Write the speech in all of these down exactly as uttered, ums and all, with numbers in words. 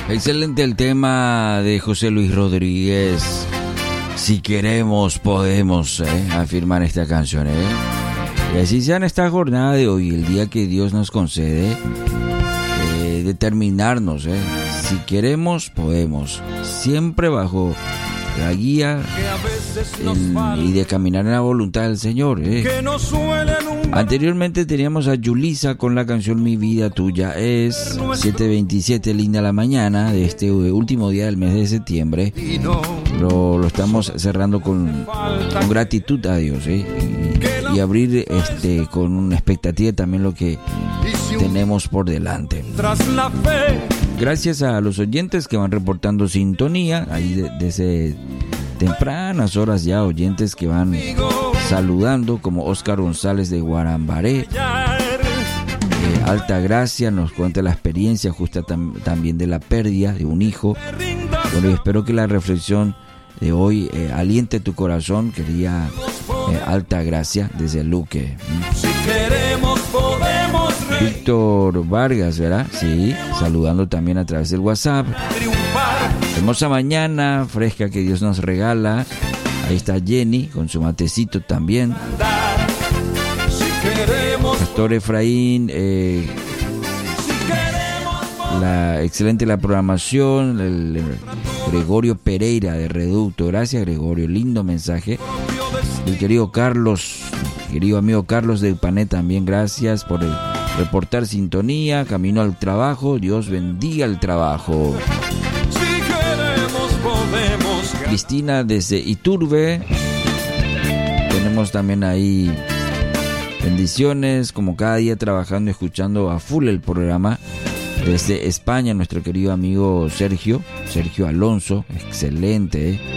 Excelente el tema de José Luis Rodríguez. Si queremos, podemos, ¿eh? afirmar esta canción, ¿eh? Y así sea en esta jornada de hoy, el día que Dios nos concede, eh, determinarnos, ¿eh? Si queremos, podemos. Siempre bajo la guía el, y de caminar en la voluntad del Señor, ¿eh? Anteriormente teníamos a Yulisa con la canción Mi Vida Tuya Es, siete veintisiete, linda la mañana de este último día del mes de septiembre. Lo, lo estamos cerrando con, con gratitud a Dios, ¿eh? y, y abrir este con una expectativa también lo que tenemos por delante. Gracias a los oyentes que van reportando sintonía, ahí de, desde tempranas horas ya, oyentes que van saludando, como Oscar González de Guarambaré. Eh, Alta Gracia nos cuenta la experiencia justa tam, también de la pérdida de un hijo. Bueno, y espero que la reflexión de hoy eh, aliente tu corazón, querida eh, Alta Gracia, desde Luque. Si queremos, podemos. Víctor Vargas, ¿verdad? Sí, saludando también a través del WhatsApp. Hermosa mañana fresca que Dios nos regala. Ahí está Jenny con su matecito también. Pastor Efraín, eh, la excelente la programación. El, el Gregorio Pereira de Reducto, gracias Gregorio, lindo mensaje. El querido Carlos, querido amigo Carlos de Pané también, gracias por el reportar sintonía, camino al trabajo, Dios bendiga el trabajo. Cristina desde Iturbe, tenemos también ahí bendiciones, como cada día trabajando, escuchando a full el programa. Desde España, nuestro querido amigo Sergio, Sergio Alonso, excelente, ¿eh?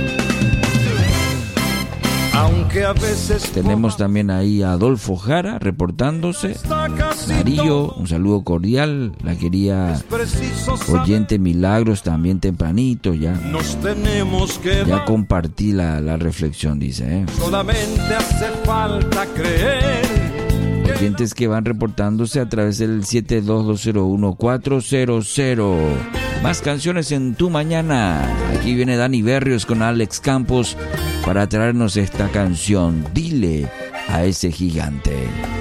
Aunque a veces tenemos también ahí a Adolfo Jara reportándose. Darío, un saludo cordial. La querida oyente Milagros también tempranito ya. Ya compartí la, la reflexión, dice, ¿eh? Solamente hace falta creer. Oyentes que van reportándose a través del siete dos dos cero uno cuatro cero cero. Más canciones en tu mañana. Aquí viene Dani Berrios con Alex Campos para traernos esta canción. Dile a ese gigante.